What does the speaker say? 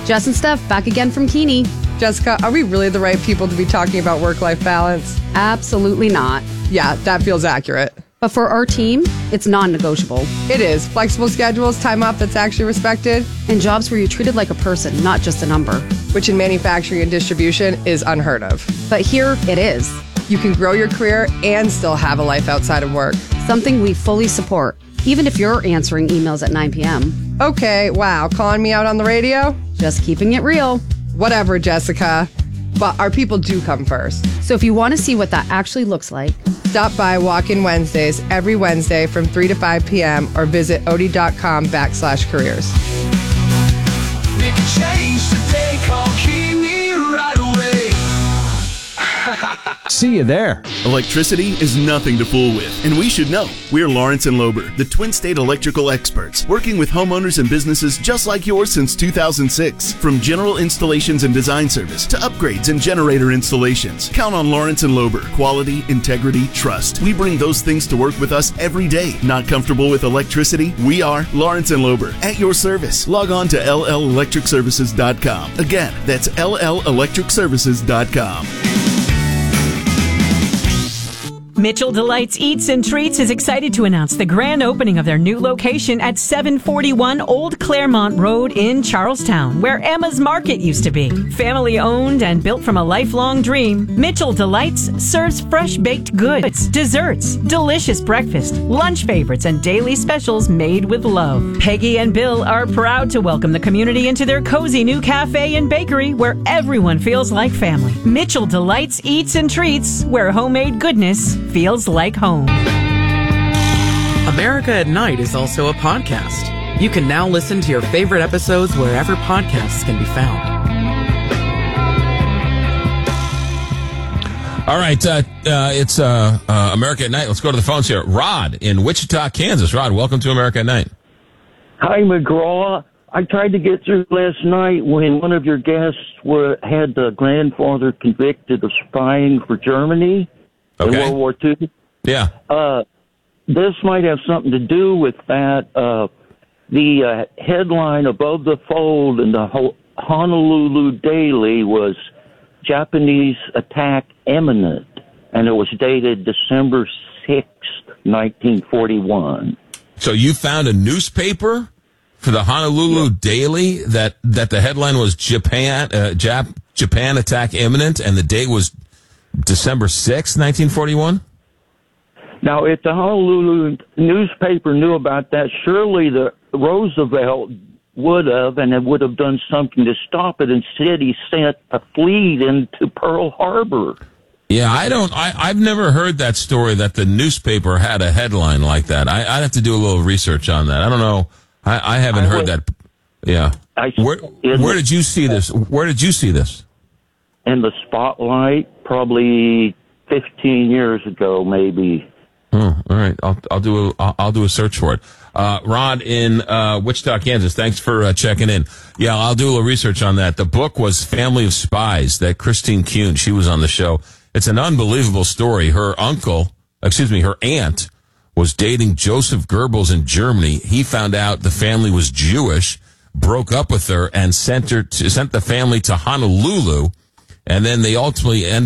Jess and Steph, back again from Keeney. Jessica, are we really the right people to be talking about work-life balance? Absolutely not. Yeah, that feels accurate. But for our team, it's non-negotiable. It is. Flexible schedules, time off that's actually respected. And jobs where you're treated like a person, not just a number. Which in manufacturing and distribution is unheard of. But here, it is. You can grow your career and still have a life outside of work. Something we fully support, even if you're answering emails at 9 p.m. Okay, wow, calling me out on the radio? Just keeping it real. Whatever, Jessica. But our people do come first. So if you want to see what that actually looks like, stop by Walk-In Wednesdays every Wednesday from 3 to 5 p.m. or visit Odie.com/careers. Make a change today, call Keeney right away. See you there. Electricity is nothing to fool with, and we should know. We're Lawrence and Lober, the Twin State electrical experts, working with homeowners and businesses just like yours since 2006. From general installations and design service to upgrades and generator installations, count on Lawrence and Lober. Quality, integrity, trust. We bring those things to work with us every day. Not comfortable with electricity? We are Lawrence and Lober, at your service. Log on to LLElectricServices.com. Again, that's LLElectricServices.com. Mitchell Delights Eats and Treats is excited to announce the grand opening of their new location at 741 Old Claremont Road in Charlestown, where Emma's Market used to be. Family owned and built from a lifelong dream, Mitchell Delights serves fresh baked goods, desserts, delicious breakfast, lunch favorites, and daily specials made with love. Peggy and Bill are proud to welcome the community into their cozy new cafe and bakery where everyone feels like family. Mitchell Delights Eats and Treats, where homemade goodness feels like home. America at Night is also a podcast. You can now listen to your favorite episodes wherever podcasts can be found. All right, it's America at Night. Let's go to the phones here. Rod in Wichita, Kansas. Rod, welcome to America at Night. Hi, McGraw. I tried to get through last night when one of your guests had the grandfather convicted of spying for Germany. In World War II? Yeah. This might have something to do with that. The headline above the fold in the Honolulu Daily was Japanese attack imminent, and it was dated December 6th, 1941. So you found a newspaper for the Honolulu Daily that the headline was Japan attack imminent, and the date was December 6th, 1941? Now, if the Honolulu newspaper knew about that, surely the Roosevelt would have, and it would have done something to stop it. Instead, he sent a fleet into Pearl Harbor. Yeah, I've never heard that story that the newspaper had a headline like that. I'd have to do a little research on that. I don't know. I haven't heard that. Yeah. Where did you see this? Where did you see this? In the Spotlight, probably 15 years ago, maybe. Oh, all right. I'll do a search for it. Rod in Wichita, Kansas. Thanks for checking in. Yeah, I'll do a little research on that. The book was Family of Spies. That Christine Kuhn, she was on the show. It's an unbelievable story. Her aunt was dating Joseph Goebbels in Germany. He found out the family was Jewish, broke up with her, and sent the family to Honolulu. And then they ultimately ended